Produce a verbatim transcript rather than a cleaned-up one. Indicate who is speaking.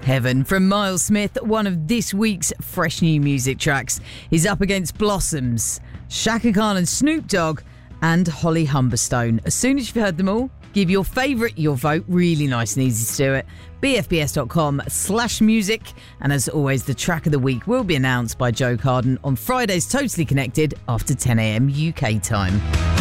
Speaker 1: Heaven from Miles Smith, one of this week's fresh new music tracks. He's up against Blossoms, Shaka Khan and Snoop Dogg, and Holly Humberstone. As soon as you've heard them all, give your favourite your vote. Really nice and easy to do it. bfbs.com slash music. And as always, the track of the week will be announced by Joe Carden on Friday's Totally Connected after ten a.m. U K time.